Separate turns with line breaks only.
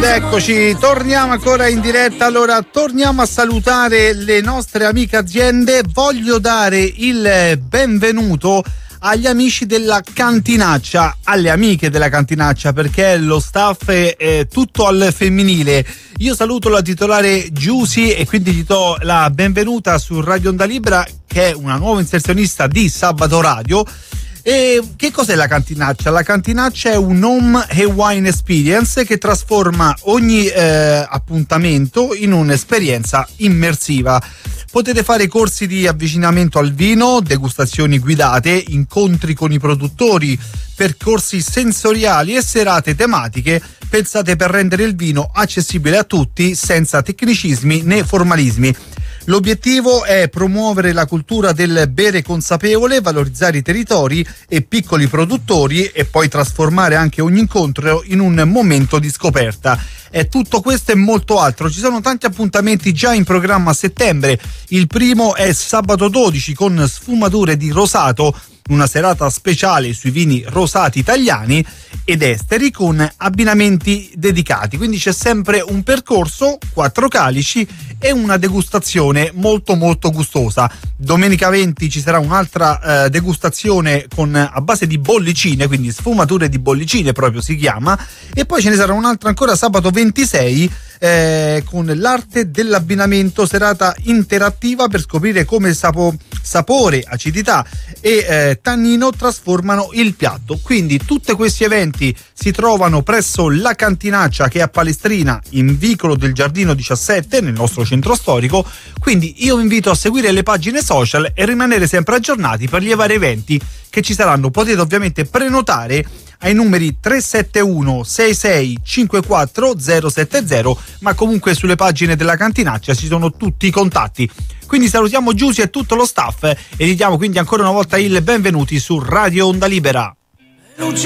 Ed eccoci, torniamo ancora in diretta. Allora, torniamo a salutare le nostre amiche aziende. Voglio dare il benvenuto agli amici della Cantinaccia, alle amiche della Cantinaccia, perché lo staff è tutto al femminile. Io saluto la titolare Giusy e quindi gli do la benvenuta su Radio Onda Libera, che è una nuova inserzionista di Sabato Radio. E che cos'è la Cantinaccia? La Cantinaccia è un home e wine experience che trasforma ogni appuntamento in un'esperienza immersiva. Potete fare corsi di avvicinamento al vino, degustazioni guidate, incontri con i produttori, percorsi sensoriali e serate tematiche pensate per rendere il vino accessibile a tutti senza tecnicismi né formalismi. L'obiettivo è promuovere la cultura del bere consapevole, valorizzare i territori e piccoli produttori e poi trasformare anche ogni incontro in un momento di scoperta. È tutto questo e molto altro. Ci sono tanti appuntamenti già in programma a settembre. Il primo è sabato 12 con Sfumature di Rosato, una serata speciale sui vini rosati italiani ed esteri con abbinamenti dedicati, quindi c'è sempre un percorso, 4 calici e una degustazione molto molto gustosa. Domenica 20 ci sarà un'altra degustazione a base di bollicine, quindi Sfumature di bollicine proprio si chiama, e poi ce ne sarà un'altra ancora sabato 26 con l'arte dell'abbinamento, serata interattiva per scoprire come sapore, acidità e tannino trasformano il piatto. Quindi tutti questi eventi si trovano presso la Cantinaccia, che è a Palestrina in Vicolo del Giardino 17 nel nostro centro storico. Quindi io vi invito a seguire le pagine social e rimanere sempre aggiornati per gli vari eventi che ci saranno. Potete ovviamente prenotare ai numeri 371 66 54 070, ma comunque sulle pagine della Cantinaccia ci sono tutti i contatti. Quindi salutiamo Giusy e tutto lo staff e gli diamo quindi ancora una volta il benvenuti su Radio Onda Libera.